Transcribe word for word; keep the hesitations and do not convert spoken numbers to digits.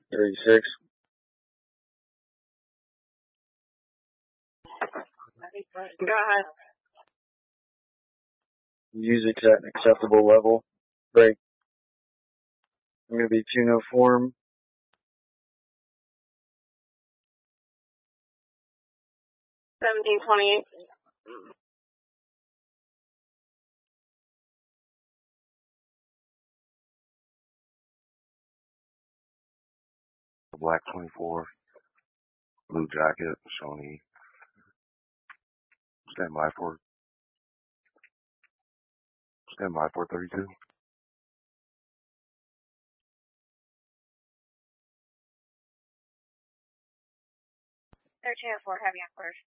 thirty-six. Go ahead. Music's at an acceptable level. Break. I'm going to be two no form. seventeen twenty-eight. Black twenty-four, blue jacket, Shawnee. Stand by for, stand by for thirty-two. thirteen oh four, heavy on first.